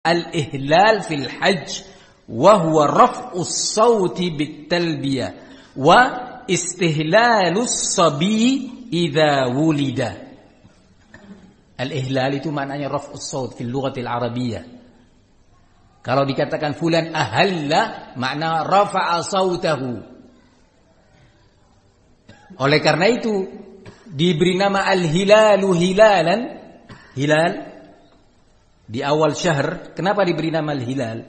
al-ihlal fil hajj wa huwa raf'us sauti bit-talbiyah wa istihlalus sabi idza wulida. Al-ihlal itu maknanya raf'us saut fil lughatil arabiyyah. Kalau dikatakan fulan ahalla, makna rafa'a sautahu. Oleh karena itu diberi nama al-hilalu hilalan. Hilal di awal syahr. Kenapa diberi nama al-hilal?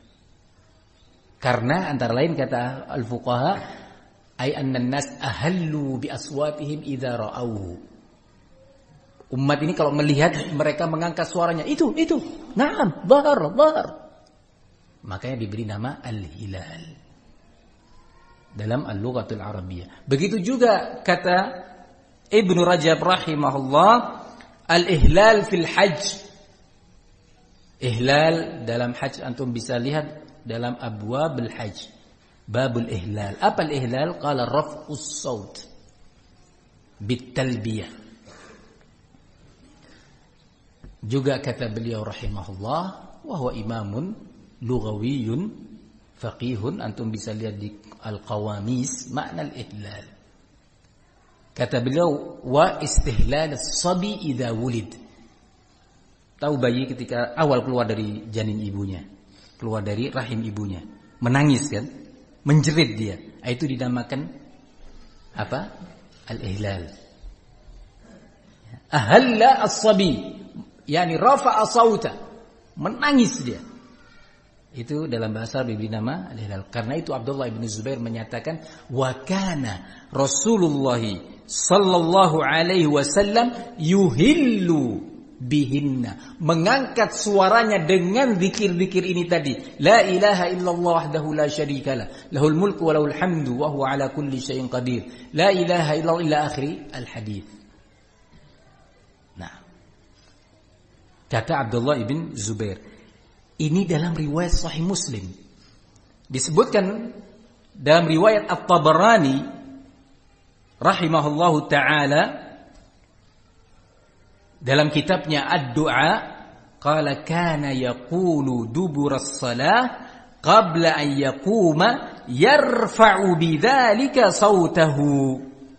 Karena antara lain kata al-fuqaha, ay anna an-nas ahallu bi aswatihim idza ra'awhu. Umat ini kalau melihat mereka mengangkat suaranya, itu. Naam, dhahar. Makanya diberi nama al-hilal dalam al-lughatul arabiyyah. Begitu juga kata Ibnu Rajab rahimahullah, al-ihlal fil hajj. Ihlal dalam hajj antum bisa lihat dalam abwabul hajj. Babul ihlal. Apa al-ihlal? Qala raf'us saut bit talbiyah. Juga kata beliau rahimahullah, wa huwa imamun lughawiyun faqihun, antum bisa lihat di al-qawamis makna al-ihlal. Kata beliau, wa istihlal as-sabi idza wulid. Tahu bayi ketika awal keluar dari janin ibunya, keluar dari rahim ibunya, menangis kan, menjerit dia. Itu dinamakan apa? Al-ihlal. Ahalla as-sabi, yani rafa'a sauta, menangis dia. Itu dalam bahasa diberi nama al-ihlal. Karena itu Abdullah bin Zubair menyatakan, wa kana Rasulullah sallallahu alaihi wasallam yuhillu bihinna, mengangkat suaranya dengan zikir-zikir ini tadi. La ilaha illallah wahdahu la syarikalah, lahul mulku wa lahul hamdu wa huwa ala kulli syai'in qadir. La ilaha illallah ila akhiri al-hadits. Nah, kata Abdullah bin Zubair, ini dalam riwayat Sahih Muslim. Disebutkan dalam riwayat At-Tabarani rahimahullahu ta'ala dalam kitabnya Ad-Du'a, qala kana yaqulu dubura as-salah qabla an yaquma yarfa'u bidzalika sautahu.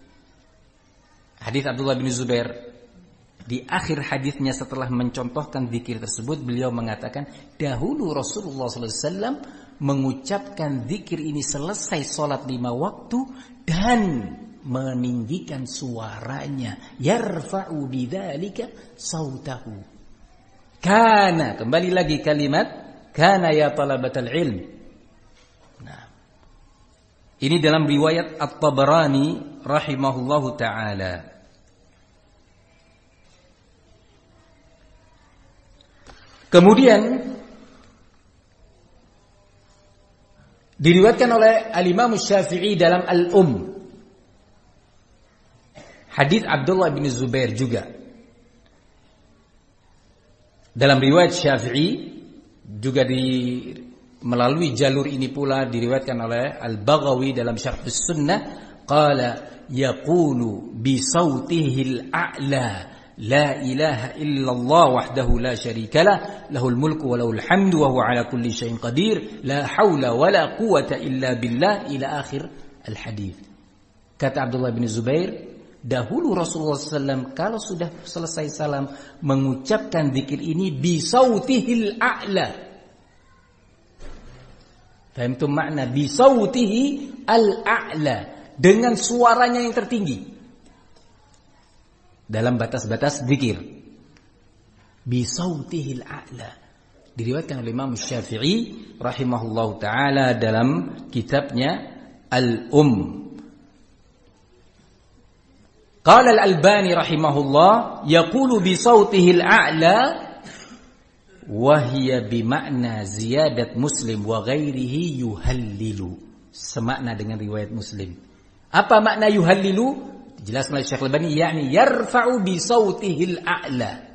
Hadis Abdullah bin Zubair. Di akhir hadisnya setelah mencontohkan zikir tersebut, beliau mengatakan, dahulu Rasulullah SAW mengucapkan zikir ini selesai sholat 5 waktu dan meninggikan suaranya, yarfa'u bidzalika sautahu. Kana, kembali lagi kalimat kana ya talabatal ilm. Nah, ini dalam riwayat At-Tabarani rahimahullahu ta'ala. Kemudian diriwayatkan oleh Al-Imam Syafi'i dalam Al-Um, hadis Abdullah bin Zubair juga. Dalam riwayat Syafi'i juga melalui jalur ini pula diriwayatkan oleh Al-Baghawi dalam Syarh As-Sunnah, qala yaqulu bi sautihil a'la la ilaha illallah wahdahu la syarikalah, lahul mulku wa lahul hamdu wa huwa ala kulli syai'in qadir, la haula wa la quwwata illa billah, ila akhir al-hadits. Kata Abdullah bin Zubair, dahulu Rasulullah SAW kalau sudah selesai salam mengucapkan zikir ini bisautihil a'la. Fahamtum makna bisautihi al-a'la, dengan suaranya yang tertinggi dalam batas-batas zikir. Bisautihil a'la diriwayatkan oleh Imam Syafi'i rahimahullahu taala dalam kitabnya Al-Um. Qala Al-Albani rahimahullah, yaqulu bi sautihil a'la wa hiya bi makna ziyadat Muslim wa ghairihi yuhallilu. Semakna dengan riwayat Muslim. Apa makna yuhallilu? Jelaskan oleh Syekh Al-Albani, yakni yarfa'u bi sautihil a'la.